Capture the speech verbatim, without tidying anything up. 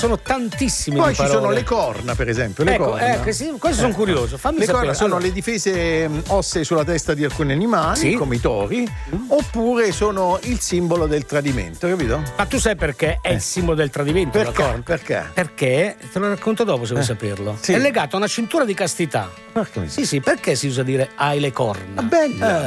sono tantissime Poi di ci parole. sono le corna, per esempio. Le ecco, corna. ecco, sì, questo sono curioso. Fammi Le sapere. corna sono Allora, le difese mh, ossee sulla testa di alcuni animali, Sì. come i tori, oppure sono il simbolo del tradimento, capito? ma tu sai perché è il simbolo del tradimento? la Perché? corna? Perché? Perché, te lo racconto dopo se vuoi saperlo. sì. È legato a una cintura di castità. Porca miseria. Sì, sì, perché si usa dire hai le corna? Bella. Eh,